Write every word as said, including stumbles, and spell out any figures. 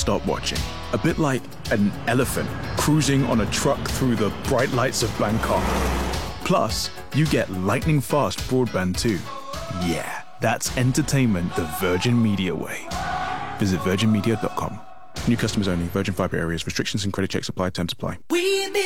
stop watching. A bit like an elephant cruising on a truck through the bright lights of Bangkok. Plus, you get lightning fast broadband too. Yeah, that's entertainment the Virgin Media way. Visit virgin media dot com. New customers only. Virgin Fibre areas. Restrictions and credit checks apply. Terms apply. We